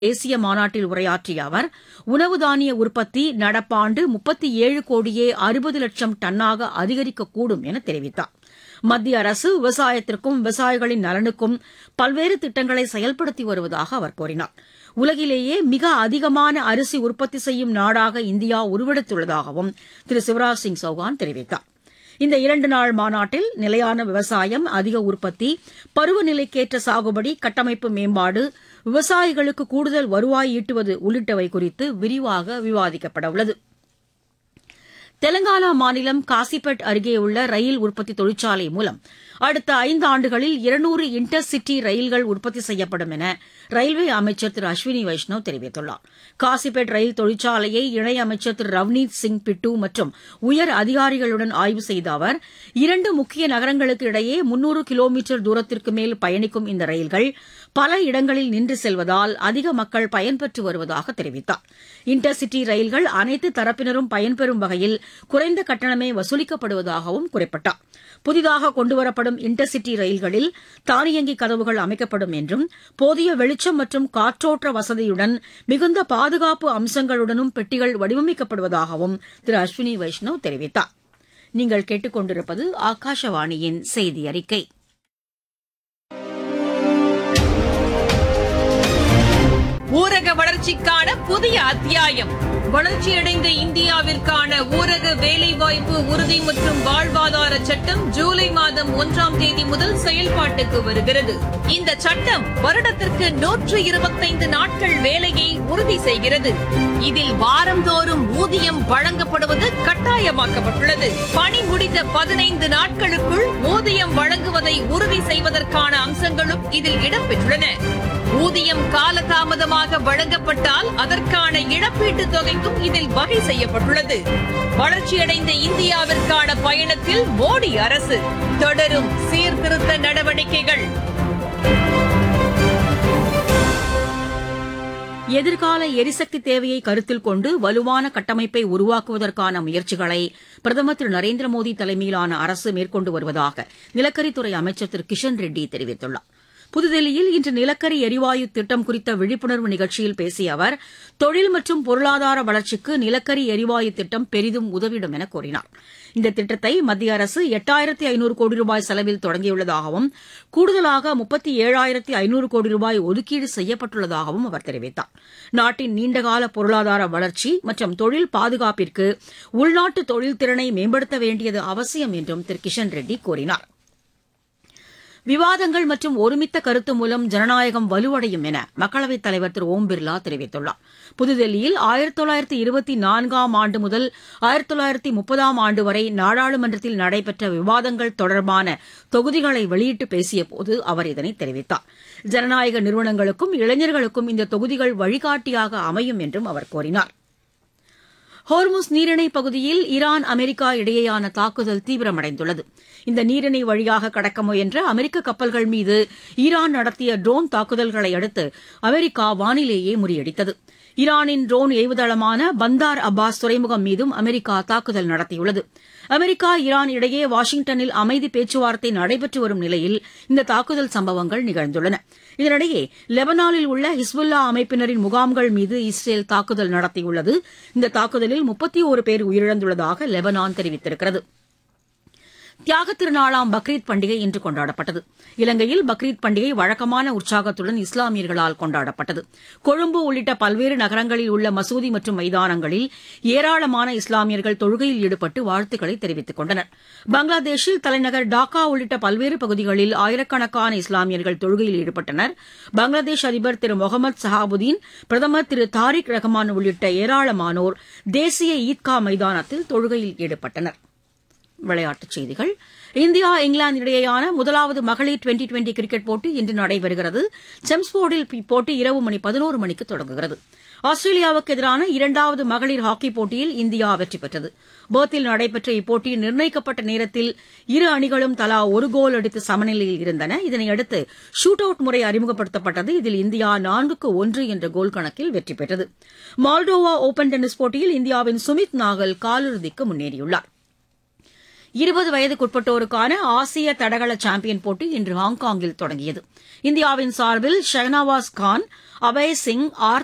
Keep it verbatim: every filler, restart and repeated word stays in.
தேசிய மாநாட்டில் உரையாற்றிய அவர் உணவு தானிய உற்பத்தி நடப்பாண்டு முப்பத்தி ஏழு கோடியே அறுபது லட்சம் டன்னாக அதிகரிக்கக்கூடும் என தெரிவித்தார். மத்திய அரசு விவசாயத்திற்கும் விவசாயிகளின் நலனுக்கும் பல்வேறு திட்டங்களை செயல்படுத்தி வருவதாக அவர் கூறினார். உலகிலேயே மிக அதிகமான அரிசி உற்பத்தி செய்யும் நாடாக இந்தியா உருவெடுத்துள்ளதாகவும் திரு சிவராஜ் சிங் சௌகான் தெரிவித்தார். இந்த இரண்டு நாள் மாநாட்டில் நிலையான விவசாயம், அதிக உற்பத்தி, பருவநிலைக்கேற்ற சாகுபடி, கட்டமைப்பு மேம்பாடு, விவசாயிகளுக்கு கூடுதல் வருவாய் ஈட்டுவது உள்ளிட்டவை குறித்து விரிவாக விவாதிக்கப்படவுள்ளது. தெலங்கானா மாநிலம் காசிபேட் அருகேயுள்ள ரயில் உற்பத்தி தொழிற்சாலை மூலம் அடுத்த ஐந்து ஆண்டுகளில் இருநூறு இன்டர் சிட்டி ரயில்கள் உற்பத்தி செய்யப்படும் என ரயில்வே அமைச்சர் திரு அஸ்வினி வைஷ்ணவ் தெரிவித்துள்ளார். காசிபேட் ரயில் தொழிற்சாலையை இணையமைச்சர் திரு ரவ்னீத் சிங் பிட்டு மற்றும் உயர் அதிகாரிகளுடன் ஆய்வு செய்த அவர் இரண்டு முக்கிய நகரங்களுக்கு இடையே முன்னூறு கிலோமீட்டர் தூரத்திற்கு மேல் பயணிக்கும் இந்த ரயில்கள் பல இடங்களில் நின்று செல்வதால் அதிக மக்கள் பயன்பெற்று வருவதாக தெரிவித்தார். இன்டர் சிட்டி ரயில்கள் அனைத்து தரப்பினரும் பயன்பெறும் வகையில் குறைந்த கட்டணமே வசூலிக்கப்படுவதாகவும் குறிப்பிட்டார். புதிதாக கொண்டுவரப்படும் இன்டர் சிட்டி ரயில்களில் தானியங்கி கதவுகள் அமைக்கப்படும் என்றும் போதிய வெளிச்சம் மற்றும் காற்றோட்ட வசதியுடன் மிகுந்த பாதுகாப்பு அம்சங்களுடனும் பெட்டிகள் வடிவமைக்கப்படுவதாகவும் திரு அஸ்வினி வைஷ்ணவ் தெரிவித்தார். நீங்கள் கேட்டுக் கொண்டிருப்பது ஆகாஷவாணியின் செய்தி அறிக்கை. ஊரக வளர்ச்சிக்கான புதிய அத்தியாயம். வளர்ச்சியடைந்த இந்தியாவிற்கான ஊரக வேலைவாய்ப்பு உறுதி மற்றும் வாழ்வாதார சட்டம் ஜூலை மாதம் ஒன்றாம் தேதி முதல் செயல்பாட்டுக்கு வருகிறது. இந்த சட்டம் வருடத்திற்கு நூற்று இருபத்தைந்து நாட்கள் வேலையை உறுதி செய்கிறது. இதில் வாரந்தோறும் ஊதியம் வழங்கப்படுவது கட்டாயமாக்கப்பட்டுள்ளது. பணி முடிந்த பதினைந்து நாட்களுக்குள் ஊதியம் வழங்குவதை உறுதி செய்வதற்கான அம்சங்களும் இதில் இடம்பெற்றுள்ளன. ஊதியம் காலதாமதமாக வழங்கப்பட்டால் அதற்கான இழப்பீட்டுத் தொகைக்கும் இதில் வகை செய்யப்பட்டுள்ளது. வளர்ச்சியடைந்த இந்தியாவிற்கான பயணத்தில் மோடி அரசு தொடரும் சீர்திருத்த நடவடிக்கைகள். எதிர்கால எரிசக்தி தேவையை கருத்தில் கொண்டு வலுவான கட்டமைப்பை உருவாக்குவதற்கான முயற்சிகளை பிரதமர் திரு நரேந்திர மோடி தலைமையிலான அரசு மேற்கொண்டு வருவதாக நிலக்கரித்துறை அமைச்சர் திரு கிஷன் ரெட்டி தெரிவித்துள்ளார். புதுதில்லியில் இன்று நிலக்கரி எரிவாயு திட்டம் குறித்த விழிப்புணர்வு நிகழ்ச்சியில் பேசிய அவர் தொழில் மற்றும் பொருளாதார வளர்ச்சிக்கு நிலக்கரி எரிவாயு திட்டம் பெரிதும் உதவிடும் என கூறினார். இந்த திட்டத்தை மத்திய அரசு எட்டாயிரத்து ஐநூறு கோடி ரூபாய் செலவில் தொடங்கியுள்ளதாகவும் கூடுதலாக முப்பத்தி ஏழாயிரத்து ஐநூறு கோடி ரூபாய் ஒதுக்கீடு செய்யப்பட்டுள்ளதாகவும் அவர் தெரிவித்தார். நாட்டின் நீண்டகால பொருளாதார வளர்ச்சி மற்றும் தொழில் பாதுகாப்பிற்கு உள்நாட்டு தொழில் திறனை மேம்படுத்த வேண்டியது அவசியம் என்றும் திரு கிஷன் ரெட்டி கூறினார். விவாதங்கள் மற்றும் ஒருமித்த கருத்து மூலம் ஜனநாயகம் வலுவடையும் என மக்களவைத் தலைவர் திரு ஓம் பிர்லா தெரிவித்துள்ளார். புதுதில்லியில் ஆயிரத்தி தொள்ளாயிரத்தி இருபத்தி நான்காம் ஆண்டு முதல் ஆயிரத்தி தொள்ளாயிரத்தி முப்பதாம் ஆண்டு வரை நாடாளுமன்றத்தில் நடைபெற்ற விவாதங்கள் தொடர்பான தொகுதிகளை வெளியிட்டு பேசியபோது அவர் இதனை தெரிவித்தார். ஜனநாயக நிறுவனங்களுக்கும் இளைஞர்களுக்கும் இந்த தொகுதிகள் வழிகாட்டியாக அமையும் என்றும் அவர் கூறினார். ஹோர்முஸ் நீரிணை பகுதியில் ஈரான், அமெரிக்கா இடையேயான தாக்குதல் தீவிரமடைந்துள்ளது. இந்த நீரிணை வழியாக கடக்க முயன்ற அமெரிக்க கப்பல்கள் மீது ஈரான் நடத்திய ட்ரோன் தாக்குதல்களை அடுத்து அமெரிக்கா வானிலேயே முறியடித்தது. ஈரானின் ட்ரோன் ஏவுதளமான பந்தார் அப்பாஸ் துறைமுகம் மீதும் அமெரிக்கா தாக்குதல் நடத்தியுள்ளது. அமெரிக்கா, ஈரான் இடையே வாஷிங்டனில் அமைதி பேச்சுவார்த்தை நடைபெற்று வரும் நிலையில் இந்த தாக்குதல் சம்பவங்கள் நிகழ்ந்துள்ளன. இதனிடையே லெபனானில் உள்ள ஹிஸ்புல்லா அமைப்பினரின் முகாம்கள் மீது இஸ்ரேல் தாக்குதல் நடத்தியுள்ளது. இந்த தாக்குதலில் முப்பத்தி ஒரு பேர் உயிரிழந்துள்ளதாக லெபனான் தெரிவித்திருக்கிறது. தியாகத் திருநாளாம் பக்ரீத் பண்டிகை இன்று கொண்டாடப்பட்டது. இலங்கையில் பக்ரீத் பண்டிகை வழக்கமான உற்சாகத்துடன் இஸ்லாமியர்களால் கொண்டாடப்பட்டது. கொழும்பு உள்ளிட்ட பல்வேறு நகரங்களில் உள்ள மசூதி மற்றும் மைதானங்களில் ஏராளமான இஸ்லாமியர்கள் தொழுகையில் ஈடுபட்டு வாழ்த்துக்களை தெரிவித்துக் கொண்டனர். பங்களாதேஷில் தலைநகர் டாக்கா உள்ளிட்ட பல்வேறு பகுதிகளில் ஆயிரக்கணக்கான இஸ்லாமியர்கள் தொழுகையில் ஈடுபட்டனர். பங்களாதேஷ் அதிபர் திரு முகமது சஹாபுதீன், பிரதமர் திரு தாரிக் ரஹ்மான் உள்ளிட்ட ஏராளமானோர் தேசிய ஈத்கா மைதானத்தில் தொழுகையில் ஈடுபட்டனர். விளையாட்டுச் செய்திகள். இந்தியா, இங்கிலாந்து இடையேயான முதலாவது மகளிர் டுவெண்டி டுவெண்டி கிரிக்கெட் போட்டி இன்று நடைபெறுகிறது. செம்ஸ்போர்டில் இப்போட்டி இரவு மணி பதினோரு மணிக்கு தொடங்குகிறது. ஆஸ்திரேலியாவுக்கு எதிரான இரண்டாவது மகளிர் ஹாக்கிப் போட்டியில் இந்தியா வெற்றி பெற்றது. பெர்த்தில் நடைபெற்ற இப்போட்டி நிர்ணயிக்கப்பட்ட நேரத்தில் இரு அணிகளும் தலா ஒரு கோல் அடித்து சமநிலையில் இருந்தன. இதனையடுத்து ஷூட் அவுட் முறை அறிமுகப்படுத்தப்பட்டது. இதில் இந்தியா நான்குக்கு ஒன்று என்ற கோல் கணக்கில் வெற்றி பெற்றது. மால்டோவா ஓபன் டென்னிஸ் போட்டியில் இந்தியாவின் சுமித் நாகல் காலிறுதிக்கு முன்னேறியுள்ளார். இருபது வயதுக்குட்பட்டோருக்கான ஆசிய தடகள சாம்பியன் போட்டி இன்று ஹாங்காங்கில் தொடங்கியது. இந்தியாவின் சார்பில் ஷெஹ்னவாஸ் கான், அபய் சிங், ஆர்